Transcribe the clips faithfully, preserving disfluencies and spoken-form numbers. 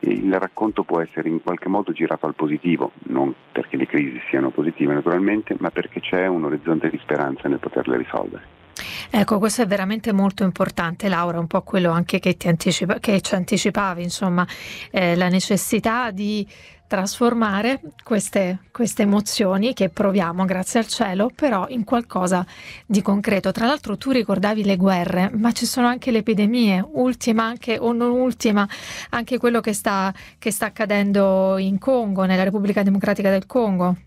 il racconto può essere in qualche modo girato al positivo, non perché le crisi siano positive naturalmente, ma perché c'è un orizzonte di speranza nel poterle risolvere. Ecco, questo è veramente molto importante, Laura, un po' quello anche che ti anticipa, che ci anticipavi, insomma, eh, la necessità di trasformare queste, queste emozioni che proviamo, grazie al cielo, però in qualcosa di concreto. Tra l'altro tu ricordavi le guerre, ma ci sono anche le epidemie, ultima anche o non ultima, anche quello che sta, che sta accadendo in Congo, nella Repubblica Democratica del Congo.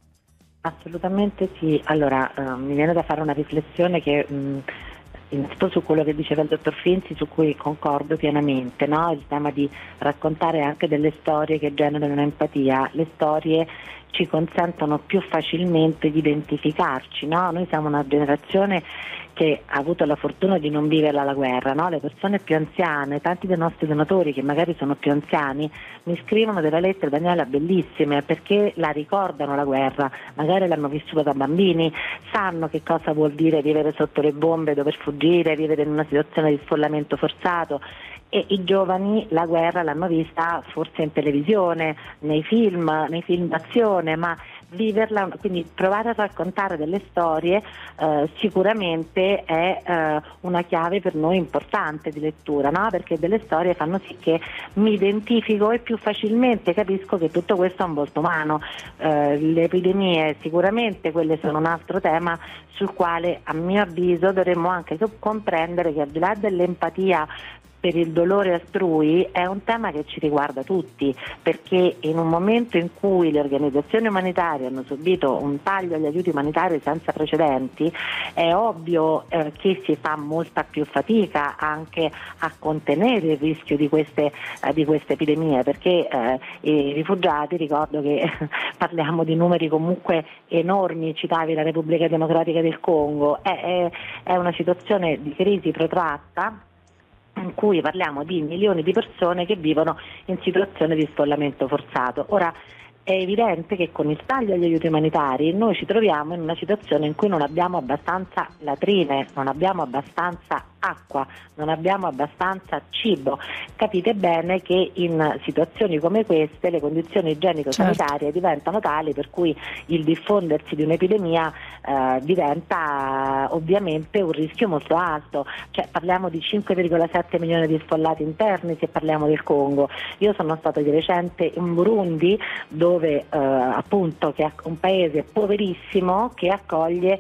Assolutamente sì. Allora, eh, mi viene da fare una riflessione che mh, innanzitutto su quello che diceva il dottor Finzi, su cui concordo pienamente, no? Il tema di raccontare anche delle storie che generano empatia. Le storie ci consentono più facilmente di identificarci, no? Noi siamo una generazione che ha avuto la fortuna di non viverla la guerra, no? Le persone più anziane, tanti dei nostri donatori che magari sono più anziani, mi scrivono delle lettere, Daniela, bellissime, perché la ricordano la guerra, magari l'hanno vissuta da bambini, sanno che cosa vuol dire vivere sotto le bombe, dover fuggire, vivere in una situazione di sfollamento forzato. E i giovani la guerra l'hanno vista forse in televisione, nei film, nei film d'azione, ma viverla, quindi provare a raccontare delle storie eh, sicuramente è eh, una chiave per noi importante di lettura, no? Perché delle storie fanno sì che mi identifico e più facilmente capisco che tutto questo ha un volto umano. Eh, le epidemie sicuramente, quelle sono un altro tema sul quale a mio avviso dovremmo anche comprendere che al di là dell'empatia per il dolore altrui è un tema che ci riguarda tutti, perché in un momento in cui le organizzazioni umanitarie hanno subito un taglio agli aiuti umanitari senza precedenti, è ovvio eh, che si fa molta più fatica anche a contenere il rischio di queste, eh, di queste epidemie, perché eh, i rifugiati, ricordo che parliamo di numeri comunque enormi, citavi la Repubblica Democratica del Congo, è, è, è una situazione di crisi protratta in cui parliamo di milioni di persone che vivono in situazione di sfollamento forzato. Ora, è evidente che con il taglio agli aiuti umanitari noi ci troviamo in una situazione in cui non abbiamo abbastanza latrine, non abbiamo abbastanza acqua, non abbiamo abbastanza cibo. Capite bene che in situazioni come queste le condizioni igienico-sanitarie certo. diventano tali per cui il diffondersi di un'epidemia eh, diventa ovviamente un rischio molto alto. Cioè, parliamo di cinque virgola sette milioni di sfollati interni se parliamo del Congo. Io sono stata di recente in Burundi, dove eh, appunto che è un paese poverissimo che accoglie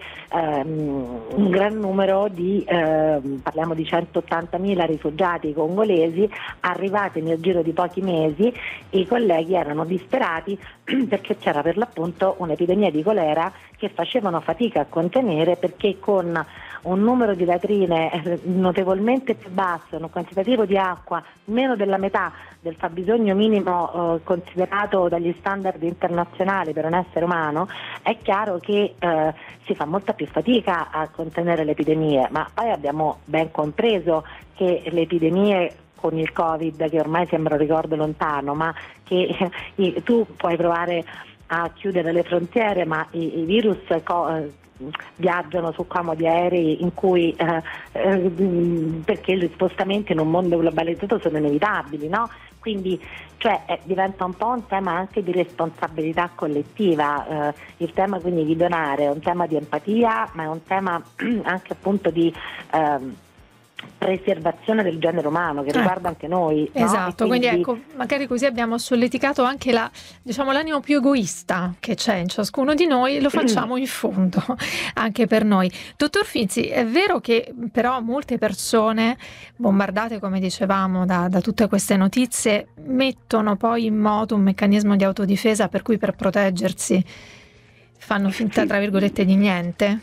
ehm, un gran numero di eh, parliamo di centottantamila rifugiati congolesi arrivati nel giro di pochi mesi. I colleghi erano disperati perché c'era per l'appunto un'epidemia di colera che facevano fatica a contenere, perché con un numero di latrine notevolmente più basso, un quantitativo di acqua meno della metà del fabbisogno minimo eh, considerato dagli standard internazionali per un essere umano, è chiaro che eh, si fa molta più fatica a contenere le epidemie, ma poi abbiamo ben compreso che le epidemie con il Covid, che ormai sembra un ricordo lontano, ma che eh, tu puoi provare a chiudere le frontiere, ma i, i virus co- viaggiano su comodi aerei in cui eh, eh, perché gli spostamenti in un mondo globalizzato sono inevitabili, no? Quindi cioè, eh, diventa un po' un tema anche di responsabilità collettiva, eh, il tema quindi di donare è un tema di empatia, ma è un tema anche appunto di eh, preservazione del genere umano che ecco. riguarda anche noi. Esatto, no? quindi... quindi ecco, magari così abbiamo solleticato anche la, diciamo, l'animo più egoista che c'è in ciascuno di noi, lo facciamo in fondo anche per noi. Dottor Finzi, è vero che però molte persone bombardate, come dicevamo, da, da tutte queste notizie, mettono poi in moto un meccanismo di autodifesa per cui per proteggersi fanno finta, tra virgolette, di niente?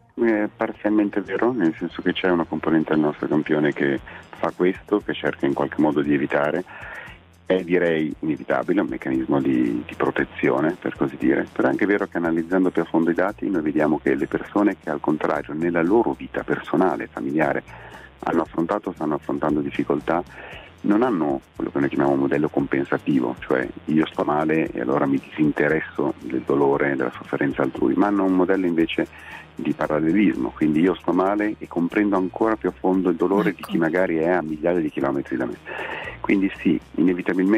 È parzialmente vero, nel senso che c'è una componente del nostro campione che fa questo, che cerca in qualche modo di evitare. È direi inevitabile, un meccanismo di, di protezione per così dire, però è anche vero che analizzando più a fondo i dati noi vediamo che le persone che al contrario nella loro vita personale, familiare hanno affrontato, stanno affrontando difficoltà, non hanno quello che noi chiamiamo modello compensativo, cioè io sto male e allora mi disinteresso del dolore e della sofferenza altrui, ma hanno un modello invece di parallelismo, quindi io sto male e comprendo ancora più a fondo il dolore ecco. di chi magari è a migliaia di chilometri da me. Quindi sì, inevitabilmente